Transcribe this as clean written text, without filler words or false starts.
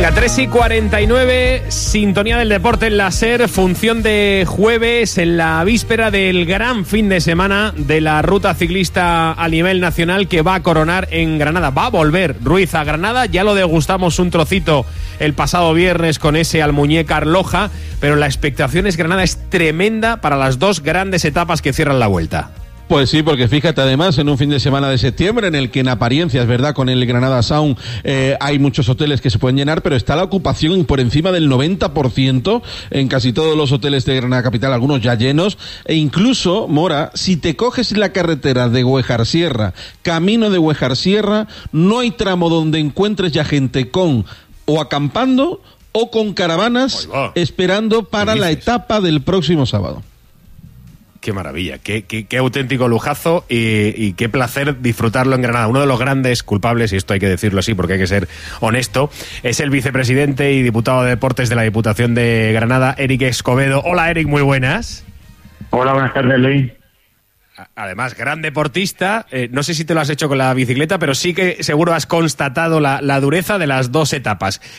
Venga, 3:49, sintonía del deporte en la SER, función de jueves en la víspera del gran fin de semana de la ruta ciclista a nivel nacional que va a coronar en Granada. Va a volver Ruiz a Granada, ya lo degustamos un trocito el pasado viernes con ese Almuñécar Arloja, pero la expectación es Granada es tremenda para las dos grandes etapas que cierran la Vuelta. Pues sí, porque fíjate además en un fin de semana de septiembre en el que en apariencia, es verdad, con el Granada Sound hay muchos hoteles que se pueden llenar, pero está la ocupación por encima del 90% en casi todos los hoteles de Granada Capital, algunos ya llenos, e incluso, Mora, si te coges la carretera de Güejar Sierra, camino de Güejar Sierra, no hay tramo donde encuentres ya gente con o acampando o con caravanas esperando para la etapa del próximo sábado. Qué maravilla, qué auténtico lujazo y qué placer disfrutarlo en Granada. Uno de los grandes culpables, y esto hay que decirlo así porque hay que ser honesto, es el vicepresidente y diputado de Deportes de la Diputación de Granada, Eric Escobedo. Hola, Eric, muy buenas. Hola, buenas tardes, Luis. Además, gran deportista, no sé si te lo has hecho con la bicicleta, pero sí que seguro has constatado la dureza de las dos etapas.